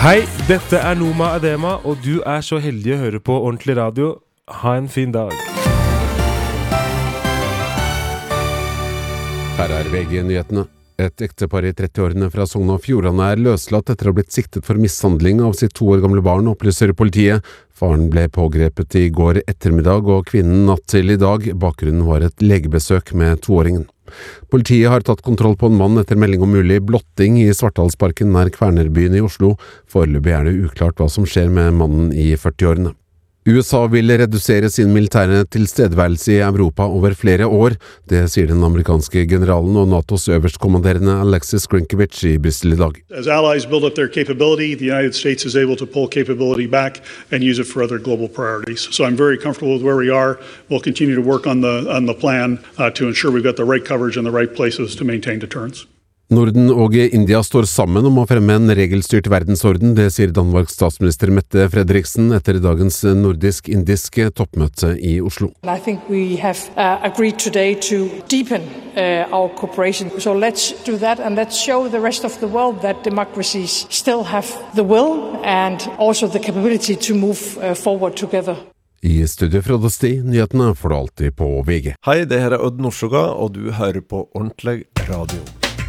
Hei, dette Noma Adema, og du så heldig å høre på Ordentlig Radio. Ha en fin dag. Her VG-nyhetene. Et ektepar I 30-årene fra Sogn og Fjordane løslatt etter å ha blitt siktet for mishandling av sitt 2 år gamle barn, opplyser politiet. Faren ble pågrepet I går ettermiddag, og kvinnen natt til I dag. Bakgrunnen var et legebesøk med 2-åringen. Politiet har tatt kontroll på en mann etter melding om mulig blotting I Svartalsparken nær Kvernerbyen I Oslo. Foreløpig det uklart hva som skjer med mannen I 40-årene. USA vil redusere sin militære tilstedeværelse I Europa over flere år. Det sier den amerikanske generalen og NATOs øverstkommanderende Alexis Grinkovich I Brussel I dag. As allies build up their capability, the United States is able to pull capability back and use it for other global priorities. So I'm very comfortable with where we are. We'll continue to work on the plan to ensure we've got the right coverage in the right places to maintain deterrence. Norden og India står sammen om å fremme en regelstyrt verdensorden, det sier Danmarks statsminister Mette Frederiksen etter dagens nordisk-indiske toppmøte I Oslo. I think we have agreed today to deepen our cooperation. So let's do that and let's show the rest of the world that democracies still have the will and also the capability to move forward together. I studio Frode Sti, nyhetene får du alltid på VG. Hei, det her Odd Norsoga, og du hører på Ordentlig Radio.